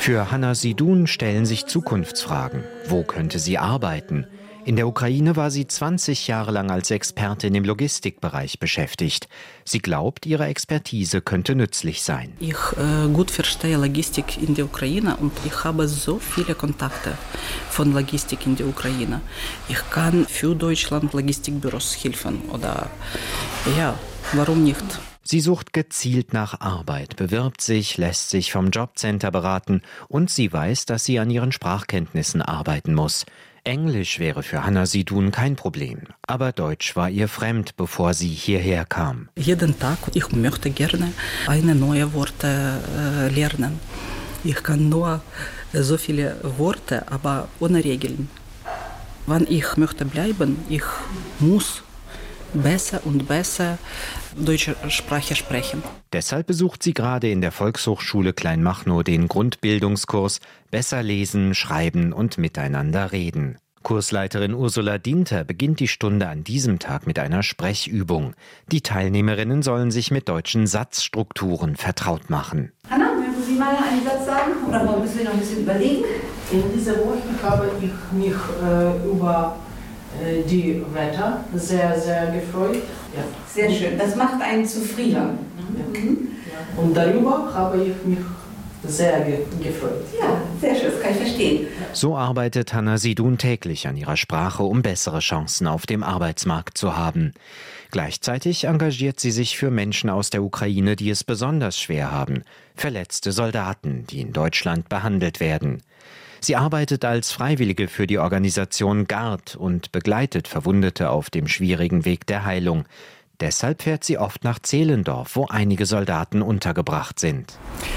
Für Hanna Sidun stellen sich Zukunftsfragen. Wo könnte sie arbeiten? In der Ukraine war sie 20 Jahre lang als Expertin im Logistikbereich beschäftigt. Sie glaubt, ihre Expertise könnte nützlich sein. Ich gut verstehe Logistik in der Ukraine und ich habe so viele Kontakte von Logistik in der Ukraine. Ich kann für Deutschland Logistikbüros helfen oder ja, warum nicht? Sie sucht gezielt nach Arbeit, bewirbt sich, lässt sich vom Jobcenter beraten und sie weiß, dass sie an ihren Sprachkenntnissen arbeiten muss. Englisch wäre für Hanna Sidun kein Problem, aber Deutsch war ihr fremd, bevor sie hierher kam. Jeden Tag, ich möchte gerne eine neue Worte lernen. Ich kann nur so viele Worte, aber ohne Regeln. Wenn ich möchte bleiben, ich muss besser und besser deutsche Sprache sprechen. Deshalb besucht sie gerade in der Volkshochschule Kleinmachnow den Grundbildungskurs Besser lesen, schreiben und miteinander reden. Kursleiterin Ursula Dinter beginnt die Stunde an diesem Tag mit einer Sprechübung. Die Teilnehmerinnen sollen sich mit deutschen Satzstrukturen vertraut machen. Hanna, mögen Sie mal einen Satz sagen? Oder müssen wir noch ein bisschen überlegen? In dieser Woche habe ich mich über die Wetter sehr, sehr gefreut. Ja. Sehr schön. Das macht einen zufrieden. Ja. Ja. Und darüber habe ich mich sehr gefreut. Ja, sehr schön. Das kann ich verstehen. So arbeitet Hanna Sidun täglich an ihrer Sprache, um bessere Chancen auf dem Arbeitsmarkt zu haben. Gleichzeitig engagiert sie sich für Menschen aus der Ukraine, die es besonders schwer haben. Verletzte Soldaten, die in Deutschland behandelt werden. Sie arbeitet als Freiwillige für die Organisation GARD und begleitet Verwundete auf dem schwierigen Weg der Heilung. Deshalb fährt sie oft nach Zehlendorf, wo einige Soldaten untergebracht sind.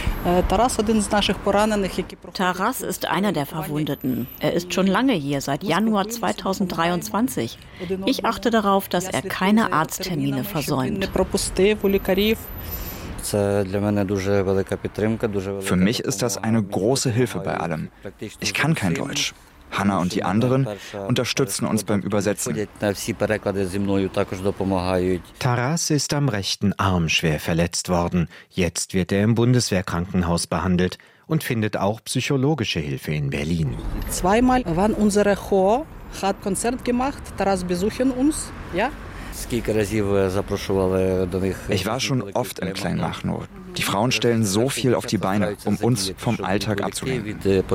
Taras ist einer der Verwundeten. Er ist schon lange hier, seit Januar 2023. Ich achte darauf, dass er keine Arzttermine versäumt. Für mich ist das eine große Hilfe bei allem. Ich kann kein Deutsch. Hanna und die anderen unterstützen uns beim Übersetzen. Taras ist am rechten Arm schwer verletzt worden. Jetzt wird er im Bundeswehrkrankenhaus behandelt und findet auch psychologische Hilfe in Berlin. Zweimal waren unsere Chor, hat Konzert gemacht, Taras besuchen uns, ja. Ich war schon oft in Kleinmachnow. Die Frauen stellen so viel auf die Beine, um uns vom Alltag abzulenken.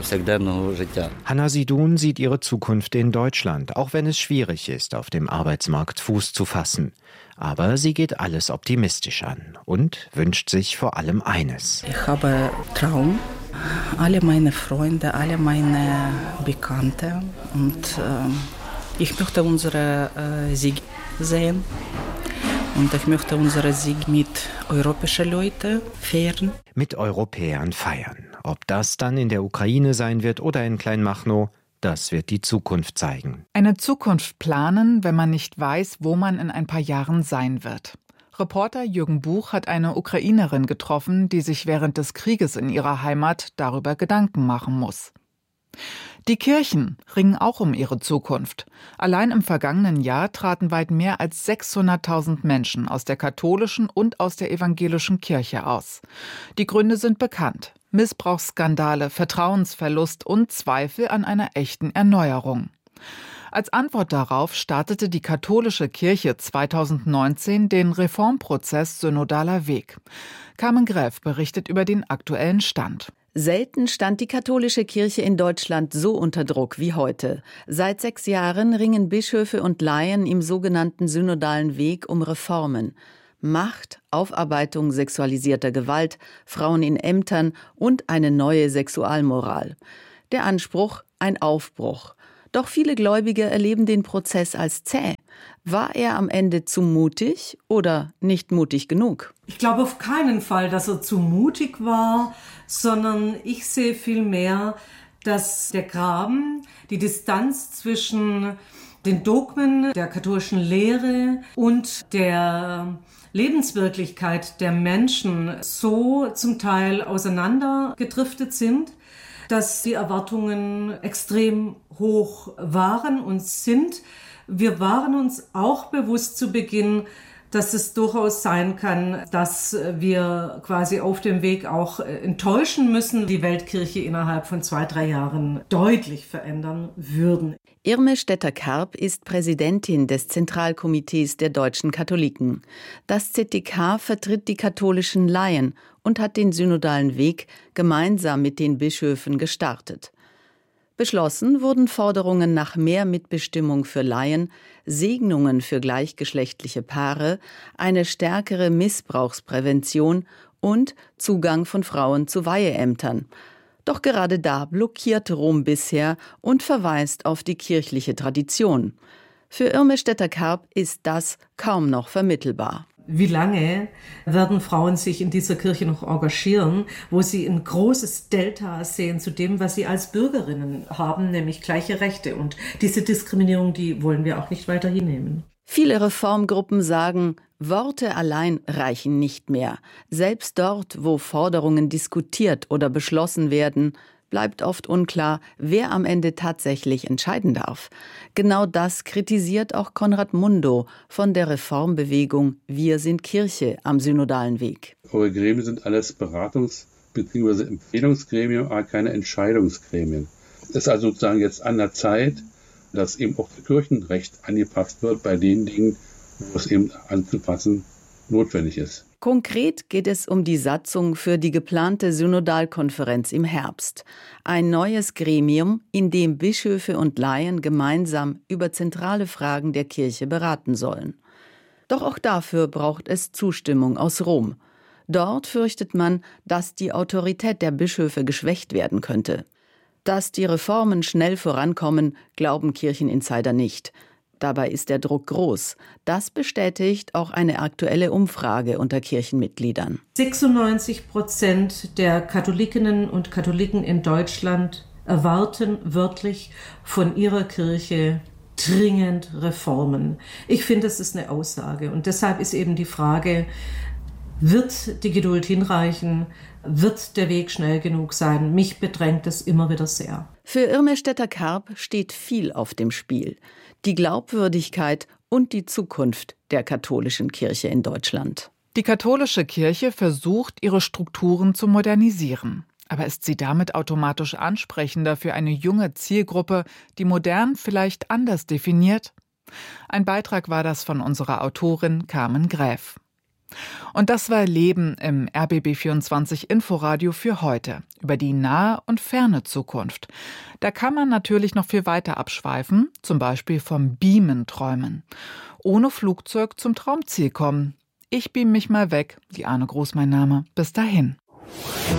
Hanna Sidun sieht ihre Zukunft in Deutschland, auch wenn es schwierig ist, auf dem Arbeitsmarkt Fuß zu fassen. Aber sie geht alles optimistisch an und wünscht sich vor allem eines. Ich habe Traum, alle meine Freunde, alle meine Bekannte und ich möchte unsere Sieg sehen und ich möchte unsere Sieg mit europäischen Leuten feiern. Mit Europäern feiern. Ob das dann in der Ukraine sein wird oder in Kleinmachnow, das wird die Zukunft zeigen. Eine Zukunft planen, wenn man nicht weiß, wo man in ein paar Jahren sein wird. Reporter Jürgen Buch hat eine Ukrainerin getroffen, die sich während des Krieges in ihrer Heimat darüber Gedanken machen muss. Die Kirchen ringen auch um ihre Zukunft. Allein im vergangenen Jahr traten weit mehr als 600.000 Menschen aus der katholischen und aus der evangelischen Kirche aus. Die Gründe sind bekannt: Missbrauchsskandale, Vertrauensverlust und Zweifel an einer echten Erneuerung. Als Antwort darauf startete die katholische Kirche 2019 den Reformprozess Synodaler Weg. Carmen Gräf berichtet über den aktuellen Stand. Selten stand die katholische Kirche in Deutschland so unter Druck wie heute. Seit 6 Jahren ringen Bischöfe und Laien im sogenannten synodalen Weg um Reformen. Macht, Aufarbeitung sexualisierter Gewalt, Frauen in Ämtern und eine neue Sexualmoral. Der Anspruch: ein Aufbruch. Doch viele Gläubige erleben den Prozess als zäh. War er am Ende zu mutig oder nicht mutig genug? Ich glaube auf keinen Fall, dass er zu mutig war, sondern ich sehe vielmehr, dass der Graben, die Distanz zwischen den Dogmen der katholischen Lehre und der Lebenswirklichkeit der Menschen so zum Teil auseinandergedriftet sind, dass die Erwartungen extrem hoch waren und sind. Wir waren uns auch bewusst zu Beginn, dass es durchaus sein kann, dass wir quasi auf dem Weg auch enttäuschen müssen, die Weltkirche innerhalb von 2-3 Jahren deutlich verändern würden. Irme Stetter-Karp ist Präsidentin des Zentralkomitees der deutschen Katholiken. Das ZDK vertritt die katholischen Laien und hat den synodalen Weg gemeinsam mit den Bischöfen gestartet. Beschlossen wurden Forderungen nach mehr Mitbestimmung für Laien, Segnungen für gleichgeschlechtliche Paare, eine stärkere Missbrauchsprävention und Zugang von Frauen zu Weiheämtern. Doch gerade da blockiert Rom bisher und verweist auf die kirchliche Tradition. Für Irme Stetter-Karp ist das kaum noch vermittelbar. Wie lange werden Frauen sich in dieser Kirche noch engagieren, wo sie ein großes Delta sehen zu dem, was sie als Bürgerinnen haben, nämlich gleiche Rechte. Und diese Diskriminierung, die wollen wir auch nicht weiter hinnehmen. Viele Reformgruppen sagen, Worte allein reichen nicht mehr. Selbst dort, wo Forderungen diskutiert oder beschlossen werden, bleibt oft unklar, wer am Ende tatsächlich entscheiden darf. Genau das kritisiert auch Konrad Mundo von der Reformbewegung Wir sind Kirche am synodalen Weg. Eure Gremien sind alles Beratungs- bzw. Empfehlungsgremien, aber keine Entscheidungsgremien. Es ist also sozusagen jetzt an der Zeit, dass eben auch das Kirchenrecht angepasst wird bei den Dingen, wo es eben anzupassen notwendig ist. Konkret geht es um die Satzung für die geplante Synodalkonferenz im Herbst. Ein neues Gremium, in dem Bischöfe und Laien gemeinsam über zentrale Fragen der Kirche beraten sollen. Doch auch dafür braucht es Zustimmung aus Rom. Dort fürchtet man, dass die Autorität der Bischöfe geschwächt werden könnte. Dass die Reformen schnell vorankommen, glauben Kircheninsider nicht. Dabei ist der Druck groß. Das bestätigt auch eine aktuelle Umfrage unter Kirchenmitgliedern. 96% der Katholikinnen und Katholiken in Deutschland erwarten wirklich von ihrer Kirche dringend Reformen. Ich finde, das ist eine Aussage. Und deshalb ist eben die Frage, wird die Geduld hinreichen? Wird der Weg schnell genug sein? Mich bedrängt es immer wieder sehr. Für Irme Stetter-Karp steht viel auf dem Spiel. Die Glaubwürdigkeit und die Zukunft der katholischen Kirche in Deutschland. Die katholische Kirche versucht, ihre Strukturen zu modernisieren. Aber ist sie damit automatisch ansprechender für eine junge Zielgruppe, die modern vielleicht anders definiert? Ein Beitrag war das von unserer Autorin Carmen Gräf. Und das war Leben im RBB24 Inforadio für heute, über die nahe und ferne Zukunft. Da kann man natürlich noch viel weiter abschweifen, zum Beispiel vom Beamen träumen. Ohne Flugzeug zum Traumziel kommen. Ich beam mich mal weg, Liane Groß mein Name. Bis dahin.